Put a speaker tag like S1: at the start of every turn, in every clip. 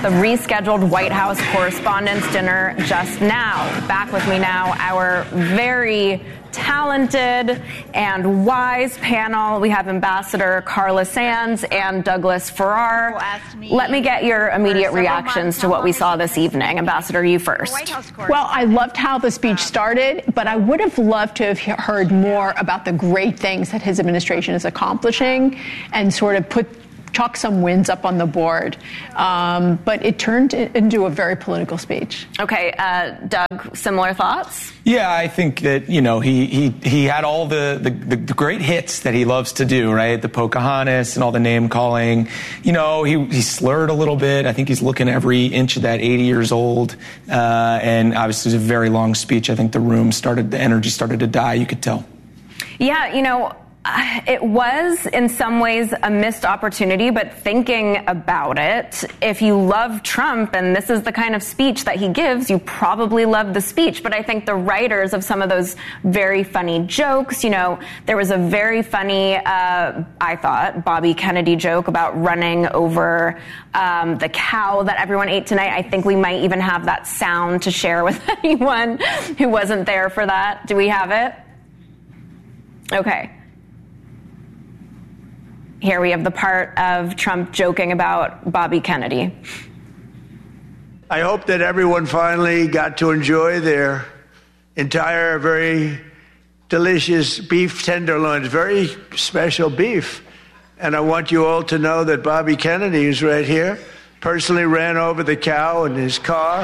S1: at the rescheduled White House Correspondents' Dinner just now. Back with me now, our very talented and wise panel. We have Ambassador Carla Sands and Douglas Farrar. Let me get your immediate reactions to what we saw this evening. Ambassador, you first.
S2: Well, I loved how the speech started, but I would have loved to have heard more about the great things that his administration is accomplishing and sort of chalk some wins up on the board. But it turned into a very political speech.
S1: Okay, Doug, similar thoughts?
S3: Yeah, I think that, he had all the great hits that he loves to do, right? The Pocahontas and all the name calling. He slurred a little bit. I think he's looking every inch of that 80 years old. And obviously it was a very long speech. I think the energy started to die, you could tell.
S1: Yeah, it was, in some ways, a missed opportunity, but thinking about it, if you love Trump and this is the kind of speech that he gives, you probably love the speech. But I think the writers of some of those very funny jokes, there was a very funny, I thought, Bobby Kennedy joke about running over the cow that everyone ate tonight. I think we might even have that sound to share with anyone who wasn't there for that. Do we have it? Okay. Here we have the part of Trump joking about Bobby Kennedy.
S4: I hope that everyone finally got to enjoy their entire very delicious beef tenderloins, very special beef. And I want you all to know that Bobby Kennedy, who's right here, personally ran over the cow in his car.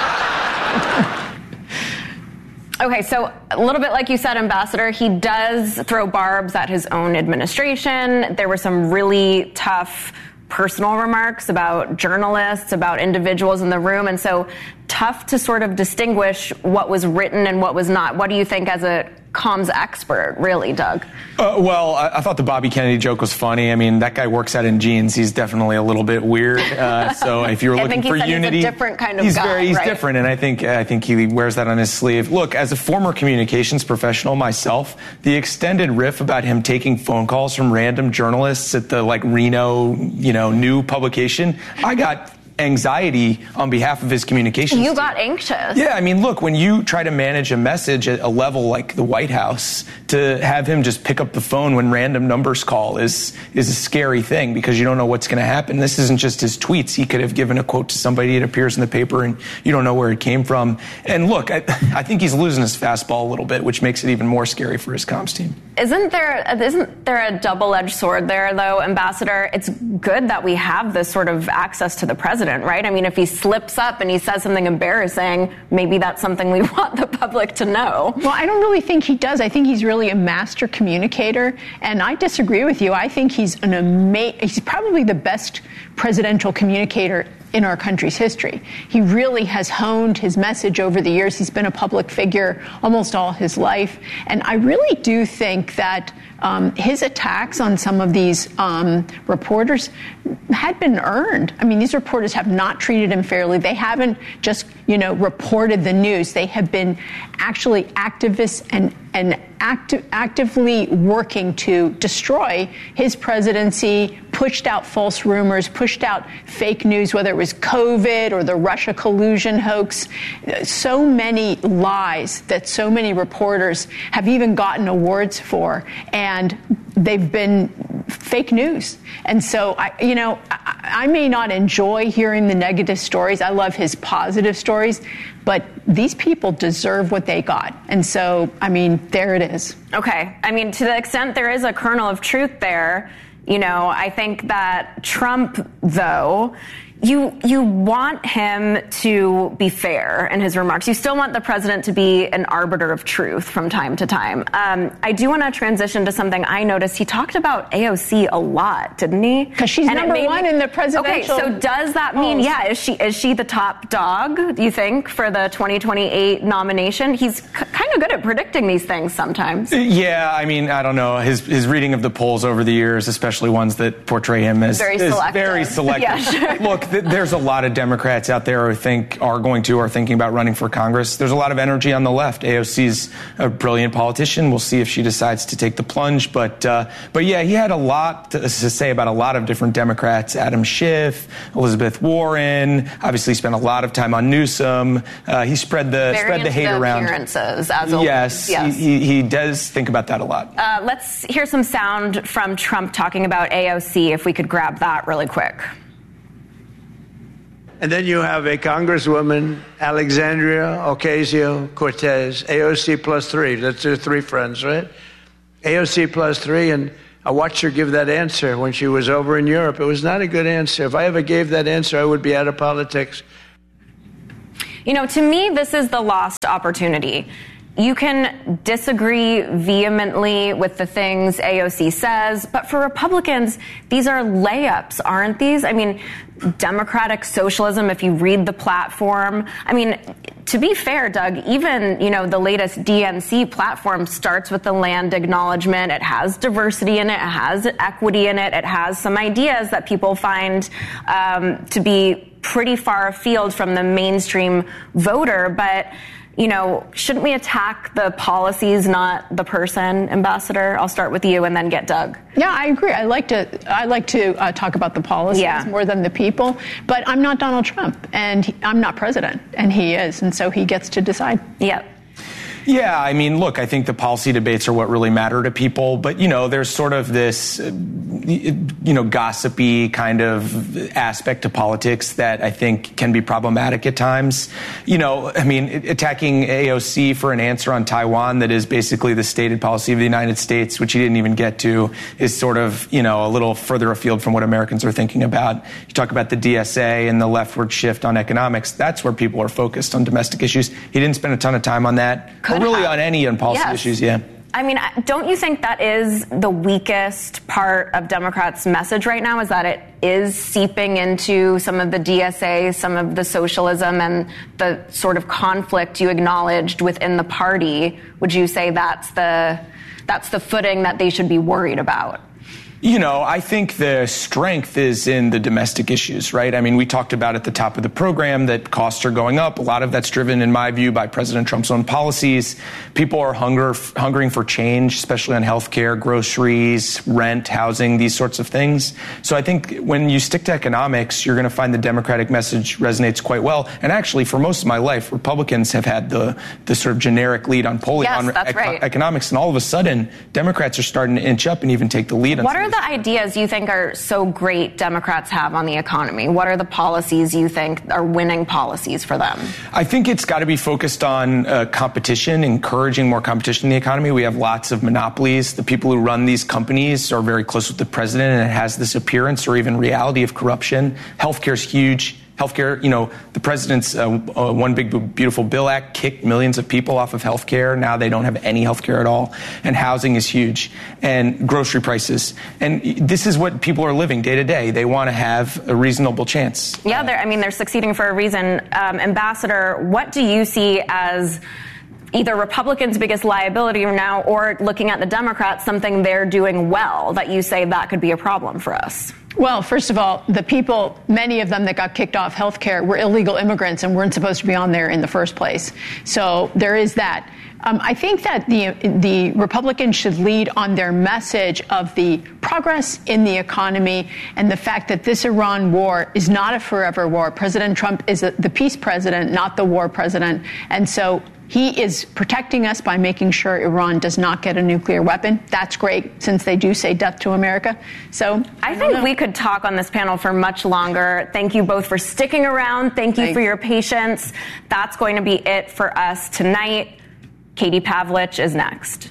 S1: Okay, so a little bit like you said, Ambassador, he does throw barbs at his own administration. There were some really tough personal remarks about journalists, about individuals in the room, and so tough to sort of distinguish what was written and what was not. What do you think as a comms expert, really, Doug?
S3: Well, I thought the Bobby Kennedy joke was funny. I mean, that guy works out in jeans. He's definitely a little bit weird. So if you're looking for unity,
S1: he's a different kind of
S3: guy. He's
S1: right?
S3: different, and I think he wears that on his sleeve. Look, as a former communications professional myself, the extended riff about him taking phone calls from random journalists at the Reno, new publication, I got anxiety on behalf of his communications
S1: team.
S3: You
S1: got anxious.
S3: Yeah, I mean, look, when you try to manage a message at a level like the White House, to have him just pick up the phone when random numbers call is a scary thing because you don't know what's going to happen. This isn't just his tweets. He could have given a quote to somebody, it appears in the paper, and you don't know where it came from. And look, I think he's losing his fastball a little bit, which makes it even more scary for his comms team.
S1: Isn't there a double-edged sword there, though, Ambassador? It's good that we have this sort of access to the president, right? I mean, if he slips up and he says something embarrassing, maybe that's something we want the public to know.
S2: Well, I don't really think he does. I think he's really a master communicator, and I disagree with you. I think he's he's probably the best presidential communicator in our country's history. He really has honed his message over the years. He's been a public figure almost all his life. And I really do think that his attacks on some of these reporters had been earned. I mean, these reporters have not treated him fairly. They haven't just, reported the news. They have been actually activists and actively working to destroy his presidency, pushed out false rumors, pushed out fake news, whether it was COVID or the Russia collusion hoax. So many lies that so many reporters have even gotten awards for, and they've been fake news. And so, I may not enjoy hearing the negative stories. I love his positive stories. But these people deserve what they got. And so, there it is.
S1: Okay. To the extent there is a kernel of truth there, I think that Trump, though, you want him to be fair in his remarks. You still want the president to be an arbiter of truth from time to time. I do want to transition to something I noticed. He talked about AOC a lot, didn't he?
S2: Because she's number one in the presidential.
S1: Okay, so does that mean, is she the top dog, do you think, for the 2028 nomination? He's kind of good at predicting these things sometimes.
S3: Yeah, I mean, I don't know. His reading of the polls over the years, especially ones that portray him as
S1: very selective.
S3: Very selective.
S1: Yeah, sure.
S3: Look, there's a lot of Democrats out there who are thinking about running for Congress. There's a lot of energy on the left. AOC's a brilliant politician. We'll see if she decides to take the plunge. But yeah, he had a lot to say about a lot of different Democrats. Adam Schiff, Elizabeth Warren. Obviously, spent a lot of time on Newsom. He spread the hate around.
S1: Appearances, as always.
S3: Yes. He does think about that a lot.
S1: Let's hear some sound from Trump talking about AOC, if we could grab that really quick.
S4: And then you have a Congresswoman, Alexandria Ocasio-Cortez, AOC plus 3. That's her 3 friends, right? AOC plus 3, and I watched her give that answer when she was over in Europe. It was not a good answer. If I ever gave that answer, I would be out of politics.
S1: To me, this is the lost opportunity. You can disagree vehemently with the things AOC says, but for Republicans, these are layups, aren't these? I mean, democratic socialism, if you read the platform. I mean, to be fair, Doug, even, the latest DNC platform starts with the land acknowledgement. It has diversity in it. It has equity in it. It has some ideas that people find to be pretty far afield from the mainstream voter. But shouldn't we attack the policies, not the person, Ambassador? I'll start with you and then get Doug.
S2: Yeah, I agree. I like to talk about the policies more than the people. But I'm not Donald Trump, and I'm not president, and he is, and so he gets to decide.
S1: Yeah.
S3: Yeah, I mean, look, I think the policy debates are what really matter to people. But, there's sort of this, gossipy kind of aspect to politics that I think can be problematic at times. Attacking AOC for an answer on Taiwan that is basically the stated policy of the United States, which he didn't even get to, is sort of, a little further afield from what Americans are thinking about. You talk about the DSA and the leftward shift on economics. That's where people are focused on domestic issues. He didn't spend a ton of time on that. Really on any policy issues, yeah.
S1: I mean, don't you think that is the weakest part of Democrats' message right now, is that it is seeping into some of the DSA, some of the socialism and the sort of conflict you acknowledged within the party? Would you say that's the footing that they should be worried about?
S3: I think the strength is in the domestic issues, right? I mean, we talked about at the top of the program that costs are going up. A lot of that's driven, in my view, by President Trump's own policies. People are hungering for change, especially on healthcare, groceries, rent, housing, these sorts of things. So I think when you stick to economics, you're going to find the Democratic message resonates quite well. And actually, for most of my life, Republicans have had the sort of generic lead on polling on economics. And all of a sudden, Democrats are starting to inch up and even take the lead on
S1: what are the ideas you think are so great Democrats have on the economy? What are the policies you think are winning policies for them?
S3: I think it's got to be focused on competition, encouraging more competition in the economy. We have lots of monopolies. The people who run these companies are very close with the president, and it has this appearance or even reality of corruption. Healthcare is huge. Healthcare, the president's One Big Beautiful Bill Act kicked millions of people off of healthcare. Now they don't have any healthcare at all. And housing is huge. And grocery prices. And this is what people are living day to day. They want to have a reasonable chance.
S1: Yeah, they're succeeding for a reason. Ambassador, what do you see as either Republicans' biggest liability now, or looking at the Democrats, something they're doing well that you say that could be a problem for us?
S2: Well, first of all, the people, many of them that got kicked off health care were illegal immigrants and weren't supposed to be on there in the first place. So there is that. I think that the Republicans should lead on their message of the progress in the economy and the fact that this Iran war is not a forever war. President Trump is the peace president, not the war president. And so he is protecting us by making sure Iran does not get a nuclear weapon. That's great, since they do say death to America. So
S1: I think we could talk on this panel for much longer. Thank you both for sticking around. Thank you for your patience. That's going to be it for us tonight. Katie Pavlich is next.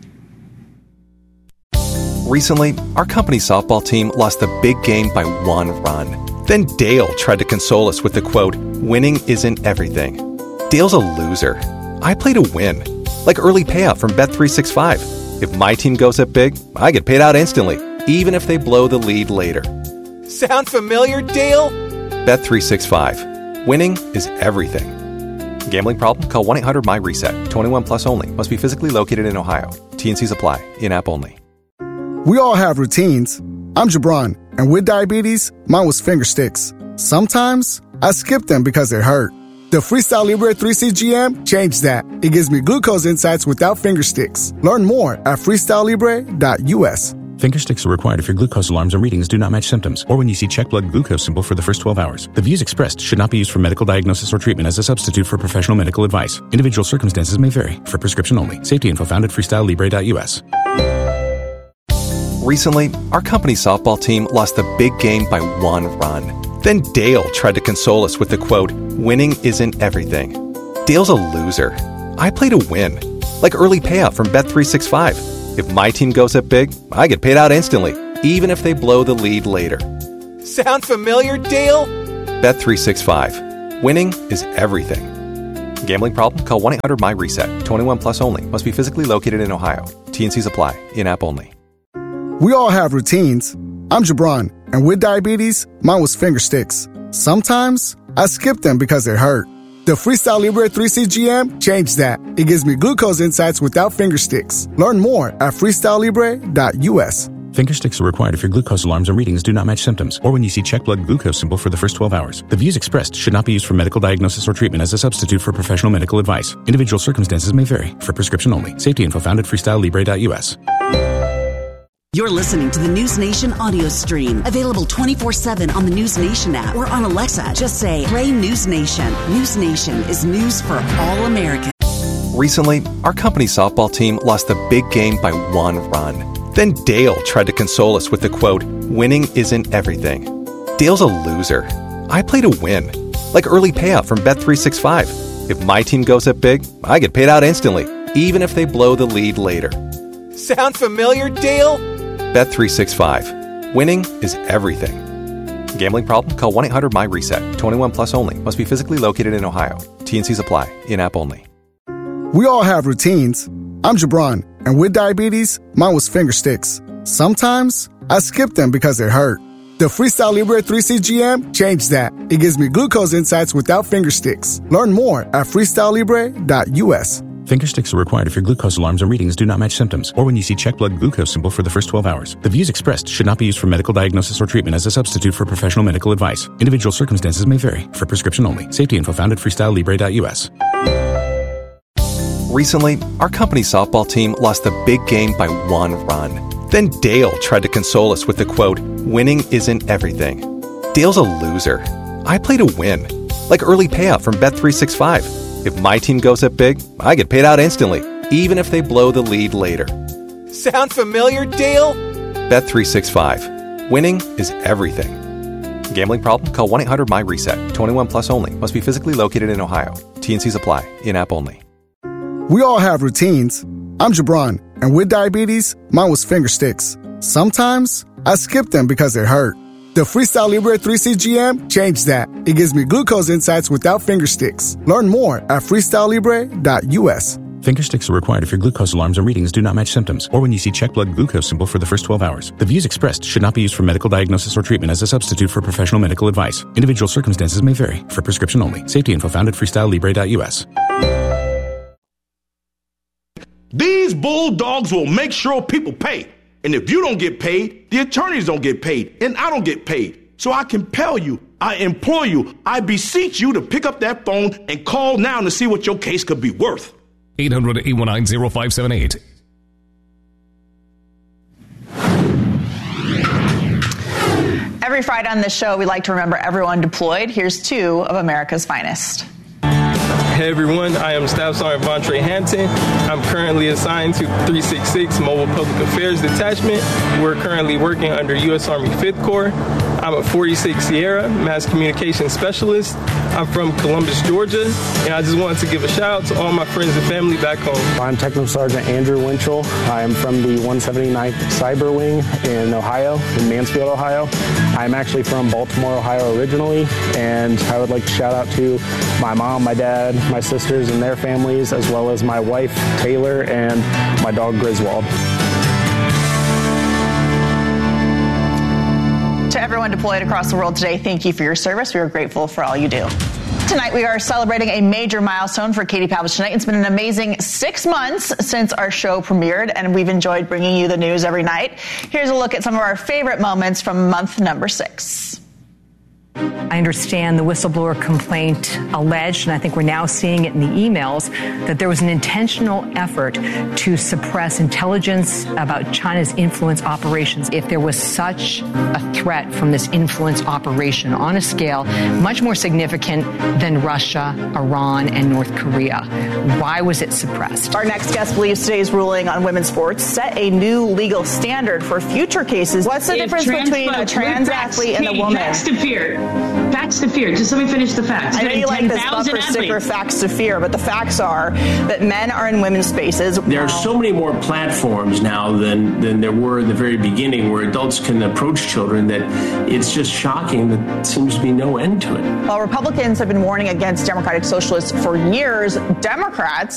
S5: Recently, our company softball team lost the big game by 1 run. Then Dale tried to console us with the quote, "Winning isn't everything." Dale's a loser. I play to win, like early payout from Bet365. If my team goes up big, I get paid out instantly, even if they blow the lead later. Sound familiar, Dale? Bet365. Winning is everything. Gambling problem? Call 1-800-MY-RESET. 21 plus only. Must be physically located in Ohio. T&Cs apply. In-app only.
S6: We all have routines. I'm Jabron, and with diabetes, mine was finger sticks. Sometimes I skip them because they hurt. The Freestyle Libre 3C GM changed that. It gives me glucose insights without finger sticks. Learn more at freestylelibre.us.
S7: Finger sticks are required if your glucose alarms or readings do not match symptoms, or when you see check blood glucose symbol for the first 12 hours. The views expressed should not be used for medical diagnosis or treatment as a substitute for professional medical advice. Individual circumstances may vary. For prescription only. Safety info found at freestylelibre.us.
S5: Recently, our company softball team lost the big game by 1 run. Then Dale tried to console us with the quote, "Winning isn't everything." Dale's a loser. I play to win. Like early payout from Bet365. If my team goes up big, I get paid out instantly, even if they blow the lead later. Sound familiar, Dale? Bet365. Winning is everything. Gambling problem? Call 1-800-MY-RESET. 21 plus only. Must be physically located in Ohio. T&Cs apply. In-app only.
S6: We all have routines. I'm Jabron, and with diabetes, mine was finger sticks. Sometimes I skip them because they hurt. The Freestyle Libre 3C GM changed that. It gives me glucose insights without finger sticks. Learn more at freestylelibre.us.
S7: Finger sticks are required if your glucose alarms or readings do not match symptoms, or when you see check blood glucose symbol for the first 12 hours. The views expressed should not be used for medical diagnosis or treatment as a substitute for professional medical advice. Individual circumstances may vary. For prescription only. Safety info found at freestylelibre.us.
S8: You're listening to the News Nation audio stream, available 24/7 on the News Nation app or on Alexa. Just say, play News Nation. News Nation is news for all Americans.
S5: Recently, our company softball team lost the big game by 1 run. Then Dale tried to console us with the quote, "Winning isn't everything." Dale's a loser. I play to win. Like early payout from Bet365. If my team goes up big, I get paid out instantly, even if they blow the lead later. Sound familiar, Dale? Bet365. Winning is everything. Gambling problem? Call 1-800-MY-RESET. 21 plus only. Must be physically located in Ohio. T&Cs apply. In-app only.
S6: We all have routines. I'm Jabron, and with diabetes, mine was finger sticks. Sometimes I skip them because they hurt. The Freestyle Libre 3C GM changed that. It gives me glucose insights without finger sticks. Learn more at freestylelibre.us.
S7: Finger sticks are required if your glucose alarms or readings do not match symptoms, or when you see check blood glucose symbol for the first 12 hours. The views expressed should not be used for medical diagnosis or treatment as a substitute for professional medical advice. Individual circumstances may vary. For prescription only. Safety info found at freestylelibre.us.
S5: Recently, our company softball team lost the big game by 1 run. Then Dale tried to console us with the quote, "Winning isn't everything." Dale's a loser. I play to win. Like early payout from Bet365. If my team goes up big, I get paid out instantly, even if they blow the lead later. Sound familiar, Dale? Bet365. Winning is everything. Gambling problem? Call 1-800-MY-RESET. 21 plus only. Must be physically located in Ohio. T&Cs apply. In-app only.
S6: We all have routines. I'm Jabron, and with diabetes, mine was finger sticks. Sometimes I skip them because they hurt. The Freestyle Libre 3C GM changed that. It gives me glucose insights without finger sticks. Learn more at freestylelibre.us.
S7: Finger sticks are required if your glucose alarms or readings do not match symptoms, or when you see check blood glucose symbol for the first 12 hours. The views expressed should not be used for medical diagnosis or treatment as a substitute for professional medical advice. Individual circumstances may vary. For prescription only. Safety info found at freestylelibre.us.
S9: These bulldogs will make sure people pay. And if you don't get paid, the attorneys don't get paid, and I don't get paid. So I compel you, I implore you, I beseech you to pick up that phone and call now to see what your case could be worth.
S10: 800-819-0578.
S11: Every Friday on this show, we like to remember everyone deployed. Here's 2 of America's finest.
S12: Hey everyone, I am Staff Sergeant Vontre Hampton. I'm currently assigned to 366 Mobile Public Affairs Detachment. We're currently working under U.S. Army 5th Corps. I'm a 46 Sierra Mass Communications Specialist. I'm from Columbus, Georgia, and I just wanted to give a shout out to all my friends and family back home.
S13: I'm Technical Sergeant Andrew Winchell. I am from the 179th Cyber Wing in Ohio, in Mansfield, Ohio. I'm actually from Baltimore, Ohio originally, and I would like to shout out to my mom, my dad, my sisters and their families, as well as my wife, Taylor, and my dog, Griswold.
S11: To everyone deployed across the world today, thank you for your service. We are grateful for all you do. Tonight, we are celebrating a major milestone for Katie Pavlich Tonight. It's been an amazing 6 months since our show premiered, and we've enjoyed bringing you the news every night. Here's a look at some of our favorite moments from month number 6.
S10: I understand the whistleblower complaint alleged, and I think we're now seeing it in the emails, that there was an intentional effort to suppress intelligence about China's influence operations. If there was such a threat from this influence operation on a scale much more significant than Russia, Iran, and North Korea, why was it suppressed?
S11: Our next guest believes today's ruling on women's sports set a new legal standard for future cases. What's the difference between a trans athlete and a woman?
S14: Facts to fear. Facts to fear. Just let me finish the facts.
S11: I know you like this bumper sticker, facts to fear, but the facts are that men are in women's spaces.
S15: There are so many more platforms now than there were in the very beginning where adults can approach children that it's just shocking that there seems to be no end to it.
S11: While Republicans have been warning against Democratic Socialists for years, Democrats